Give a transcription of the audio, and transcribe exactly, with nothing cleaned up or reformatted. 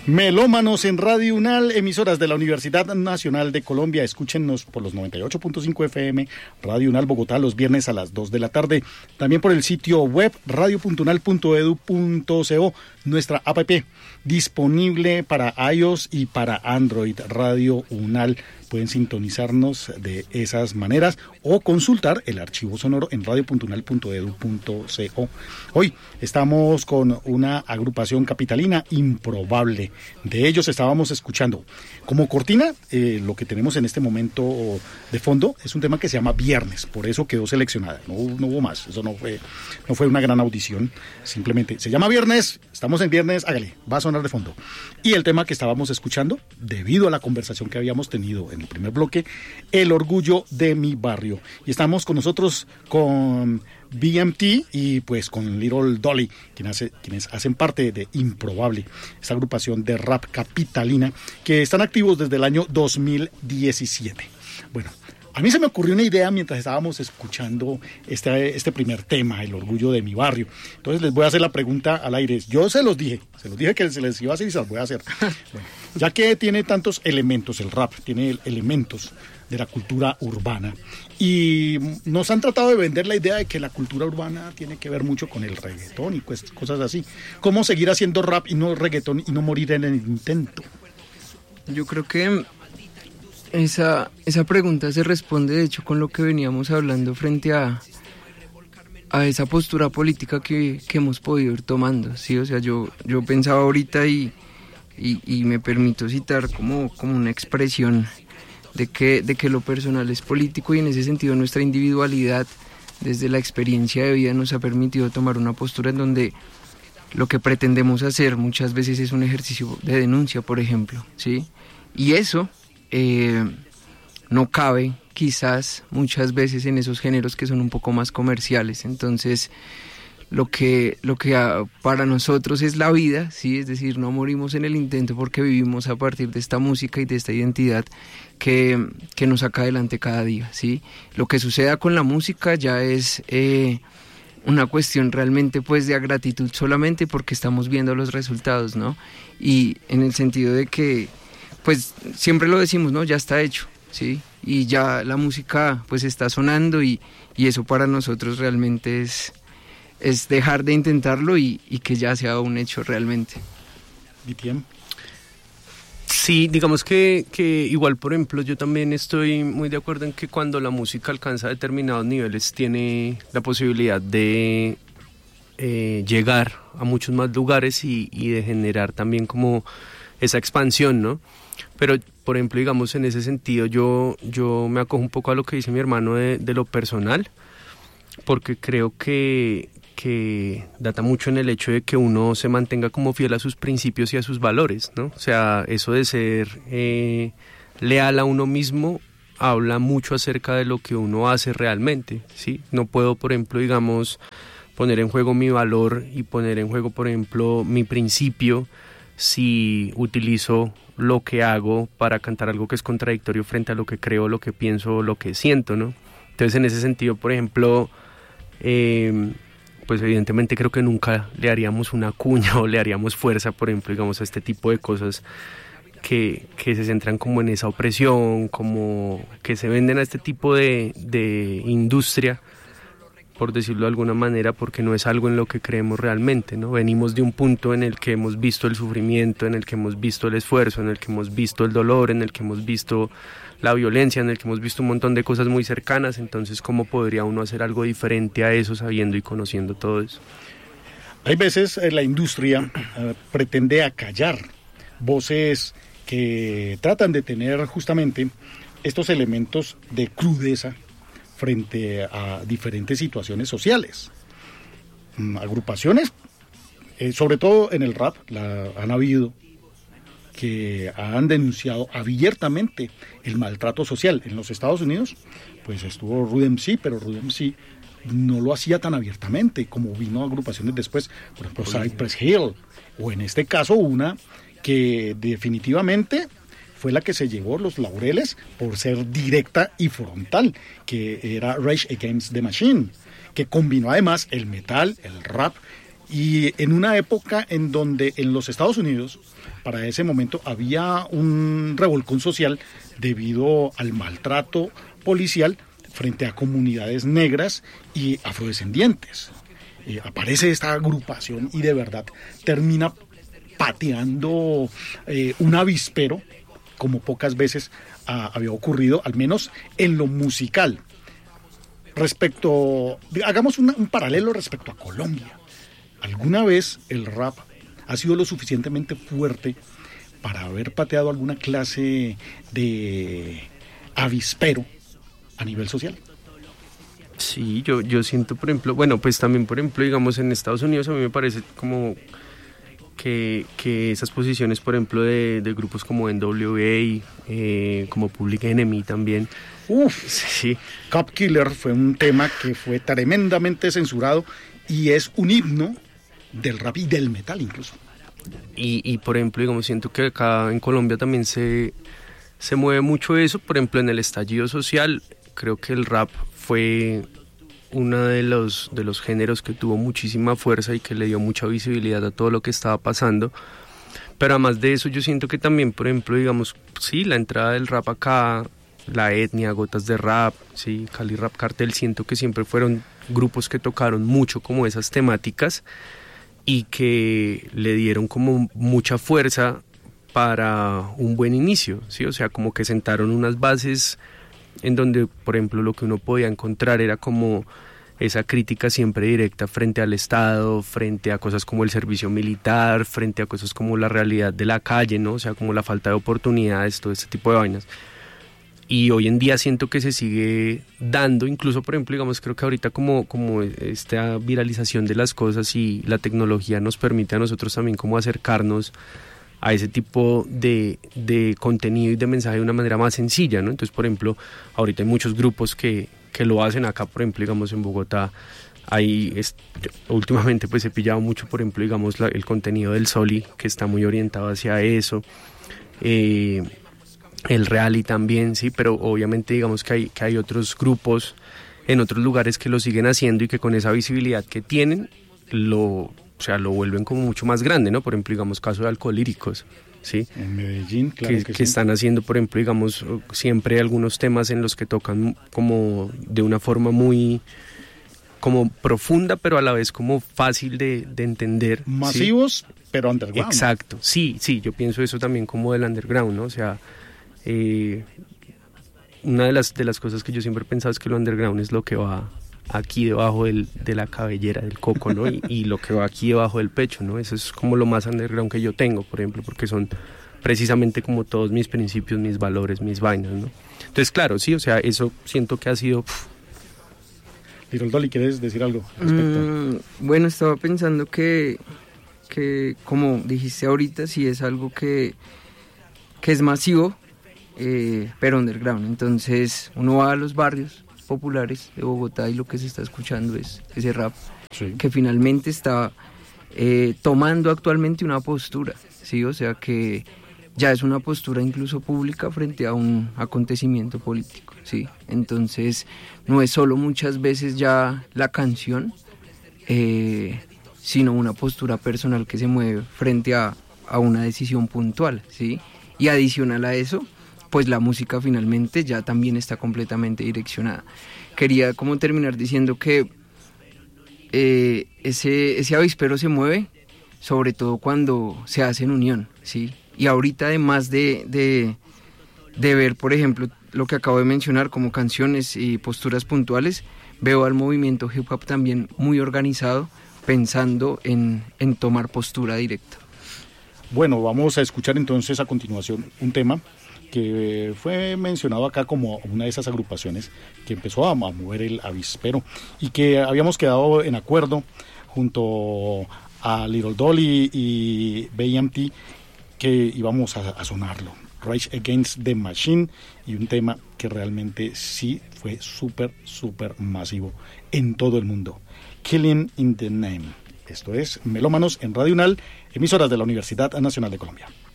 Melómanos en Radio UNAL, emisoras de la Universidad Nacional de Colombia. Escúchenos por los noventa y ocho punto cinco F M, Radio UNAL Bogotá, los viernes a las dos de la tarde. También por el sitio web radio punto unal punto edu punto co, nuestra app disponible para iOS y para Android, Radio UNAL. Pueden sintonizarnos de esas maneras o consultar el archivo sonoro en radio punto unal punto edu punto co. Hoy estamos con una agrupación capitalina improbable. De ellos estábamos escuchando como cortina, eh, lo que tenemos en este momento de fondo es un tema que se llama Viernes, por eso quedó seleccionada. No, no hubo más, eso no fue, no fue una gran audición, simplemente se llama Viernes, estamos en Viernes, hágale, va a sonar de fondo. Y el tema que estábamos escuchando, debido a la conversación que habíamos tenido en el primer bloque, El orgullo de mi barrio. Y estamos con nosotros con B M T y pues con Little Dolly, quien hace, quienes hacen parte de Improbable, esta agrupación de rap capitalina que están activos desde el año dos mil diecisiete. Bueno, a mí se me ocurrió una idea mientras estábamos escuchando este, este primer tema, El orgullo de mi barrio. Entonces les voy a hacer la pregunta al aire. Yo se los dije, se los dije que se les iba a hacer y se los voy a hacer. Bueno, ya que tiene tantos elementos, el rap tiene elementos de la cultura urbana y nos han tratado de vender la idea de que la cultura urbana tiene que ver mucho con el reggaetón y pues, cosas así. ¿Cómo seguir haciendo rap y no reggaetón y no morir en el intento? Yo creo que esa, esa pregunta se responde de hecho con lo que veníamos hablando frente a, a esa postura política que, que hemos podido ir tomando, ¿sí? O sea, yo, yo pensaba ahorita y, y, y me permito citar como, como una expresión de que, de que lo personal es político y en ese sentido nuestra individualidad desde la experiencia de vida nos ha permitido tomar una postura en donde lo que pretendemos hacer muchas veces es un ejercicio de denuncia, por ejemplo, ¿sí? Y eso eh, no cabe quizás muchas veces en esos géneros que son un poco más comerciales. Entonces lo que, lo que para nosotros es la vida, ¿sí? Es decir, no morimos en el intento porque vivimos a partir de esta música y de esta identidad que, que nos saca adelante cada día, ¿sí? Lo que suceda con la música ya es eh, una cuestión realmente pues de gratitud solamente porque estamos viendo los resultados, ¿no? Y en el sentido de que pues siempre lo decimos, ¿no? Ya está hecho, ¿sí? Y ya la música pues está sonando y, y eso para nosotros realmente es... es dejar de intentarlo y, y que ya sea un hecho realmente. ¿Bien? Sí, digamos que, que igual, por ejemplo, yo también estoy muy de acuerdo en que cuando la música alcanza determinados niveles tiene la posibilidad de eh, llegar a muchos más lugares y, y de generar también como esa expansión, ¿no? Pero, por ejemplo, digamos, en ese sentido yo, yo me acojo un poco a lo que dice mi hermano de, de lo personal, porque creo que que data mucho en el hecho de que uno se mantenga como fiel a sus principios y a sus valores, ¿no? O sea, eso de ser eh, leal a uno mismo habla mucho acerca de lo que uno hace realmente, ¿sí? No puedo, por ejemplo, digamos, poner en juego mi valor y poner en juego, por ejemplo, mi principio si utilizo lo que hago para cantar algo que es contradictorio frente a lo que creo, lo que pienso, lo que siento, ¿no? Entonces, en ese sentido, por ejemplo, eh, pues evidentemente creo que nunca le haríamos una cuña o le haríamos fuerza, por ejemplo, digamos, a este tipo de cosas que, que se centran como en esa opresión, como que se venden a este tipo de, de industria, por decirlo de alguna manera, porque no es algo en lo que creemos realmente, ¿no? Venimos de un punto en el que hemos visto el sufrimiento, en el que hemos visto el esfuerzo, en el que hemos visto el dolor, en el que hemos visto la violencia, en el que hemos visto un montón de cosas muy cercanas. Entonces, ¿cómo podría uno hacer algo diferente a eso sabiendo y conociendo todo eso? Hay veces eh, la industria eh, pretende acallar voces que tratan de tener justamente estos elementos de crudeza frente a diferentes situaciones sociales. Mm, agrupaciones, eh, sobre todo en el rap, la han habido, que han denunciado abiertamente el maltrato social. En los Estados Unidos, pues estuvo Run D M C, pero Run D M C no lo hacía tan abiertamente como vino agrupaciones después, por ejemplo Cypress Hill, o en este caso una que definitivamente fue la que se llevó los laureles por ser directa y frontal, que era Rage Against the Machine, que combinó además el metal, el rap Y en una época en donde en los Estados Unidos, para ese momento, había un revolcón social debido al maltrato policial frente a comunidades negras y afrodescendientes. Eh, aparece esta agrupación y de verdad termina pateando eh, un avispero como pocas veces ah, había ocurrido, al menos en lo musical. Respecto, hagamos una, un paralelo respecto a Colombia. ¿Alguna vez el rap ha sido lo suficientemente fuerte para haber pateado alguna clase de avispero a nivel social? Sí, yo, yo siento, por ejemplo, bueno, pues también, por ejemplo, digamos, en Estados Unidos a mí me parece como que, que esas posiciones, por ejemplo, de, de grupos como N W A, eh, como Public Enemy también. Uf, sí. Cop Killer fue un tema que fue tremendamente censurado y es un himno del rap y del metal incluso. Y, y por ejemplo, digamos, siento que acá en Colombia también se, se mueve mucho eso. Por ejemplo, en el estallido social, creo que el rap fue uno de los, de los géneros que tuvo muchísima fuerza y que le dio mucha visibilidad a todo lo que estaba pasando. Pero además de eso, yo siento que también, por ejemplo, digamos, sí, la entrada del rap acá, La Etnia, Gotas de Rap, sí, Cali Rap Cartel, siento que siempre fueron grupos que tocaron mucho como esas temáticas y que le dieron como mucha fuerza para un buen inicio, ¿sí? O sea, como que sentaron unas bases en donde, por ejemplo, lo que uno podía encontrar era como esa crítica siempre directa frente al Estado, frente a cosas como el servicio militar, frente a cosas como la realidad de la calle, ¿no? O sea, como la falta de oportunidades, todo este tipo de vainas. Y hoy en día siento que se sigue dando, incluso por ejemplo, digamos, creo que ahorita como, como esta viralización de las cosas y la tecnología nos permite a nosotros también como acercarnos a ese tipo de, de contenido y de mensaje de una manera más sencilla, ¿no? Entonces, por ejemplo, ahorita hay muchos grupos que, que lo hacen acá, por ejemplo, digamos en Bogotá, hay, es, últimamente pues he pillado mucho, por ejemplo, digamos la, el contenido del Soli, que está muy orientado hacia eso, eh... el Reali también, sí, pero obviamente digamos que hay, que hay otros grupos en otros lugares que lo siguen haciendo y que con esa visibilidad que tienen, lo, o sea, lo vuelven como mucho más grande, ¿no? Por ejemplo, digamos, caso de Alcohóliricos, ¿sí? En Medellín, claro que, que, que sí. están haciendo, por ejemplo, digamos, siempre algunos temas en los que tocan como de una forma muy como profunda, pero a la vez como fácil de, de entender. Masivos, ¿sí? Pero underground. Exacto, sí, sí, yo pienso eso también como del underground, ¿no? O sea, Eh, una de las, de las cosas que yo siempre he pensado es que lo underground es lo que va aquí debajo del, de la cabellera del coco, ¿no? Y, y lo que va aquí debajo del pecho, ¿no? Eso es como lo más underground que yo tengo, por ejemplo, porque son precisamente como todos mis principios, mis valores, mis vainas, ¿no? Entonces, claro, sí, o sea, eso siento que ha sido... Little Dolly, ¿quieres decir algo al respecto? Mm, bueno, estaba pensando que, que, como dijiste ahorita, sí es algo que, que es masivo, Eh, pero underground. Entonces uno va a los barrios populares de Bogotá y lo que se está escuchando es ese rap, sí, que finalmente está eh, tomando actualmente una postura, ¿sí? O sea que ya es una postura incluso pública frente a un acontecimiento político, ¿sí? Entonces no es solo muchas veces ya la canción, eh, sino una postura personal que se mueve frente a, a una decisión puntual, ¿sí? Y adicional a eso, pues la música finalmente ya también está completamente direccionada. Quería como terminar diciendo que eh, ese, ese avispero se mueve sobre todo cuando se hace en unión, ¿sí? Y ahorita además de, de, de ver, por ejemplo, lo que acabo de mencionar como canciones y posturas puntuales, veo al movimiento hip hop también muy organizado, pensando en, en tomar postura directa. Bueno, vamos a escuchar entonces a continuación un tema que fue mencionado acá como una de esas agrupaciones que empezó a mover el avispero y que habíamos quedado en acuerdo junto a Little Dolly y B M T que íbamos a, a sonarlo, Rage Against the Machine, y un tema que realmente sí fue súper, súper masivo en todo el mundo, Killing in the Name. Esto es Melómanos en Radio Unal, emisoras de la Universidad Nacional de Colombia.